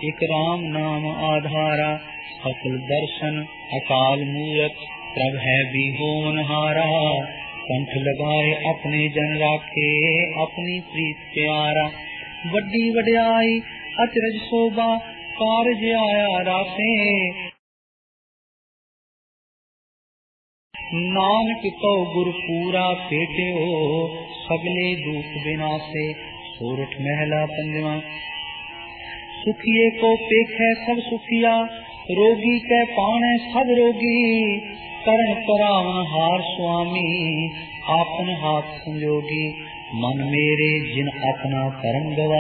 एक राम नाम आधारा, सकल दर्शन अकाल मूरत, प्रभ है बिहोन हारा। कंठ लगाए अपने जन राखे, अपनी प्रीत प्यारा। वड्डी वड्याई अचरज शोभा, कारज आया रासे। नानक तो गुरपूरा पेटियो, सगले दुख विनाशे। सोरठ महला पंजवा। सुखिए को पेखै सब सुखिया, रोगी कै पाणै सब रोगी। करण परावन हार स्वामी, आपन हाथ संजोगी। मन मेरे जिन अपना परम गवा,